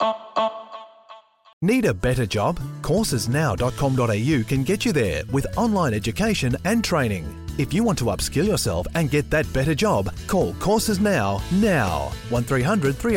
Need a better job? Coursesnow.com.au can get you there with online education and training. If you want to upskill yourself and get that better job, call Courses Now. 1300 3